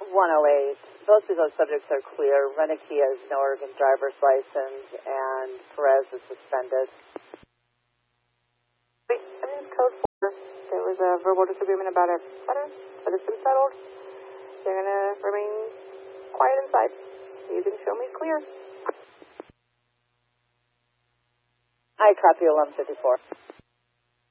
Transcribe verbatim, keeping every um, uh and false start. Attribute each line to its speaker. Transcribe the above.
Speaker 1: one oh eight. Both of those subjects are clear. Renicky has no Oregon driver's license, and Perez is suspended.
Speaker 2: Wait, evidence code four. There was a verbal disagreement about a letter, but it's been settled. They're going to remain quiet inside. You can show me clear.
Speaker 1: I copy eleven fifty-four.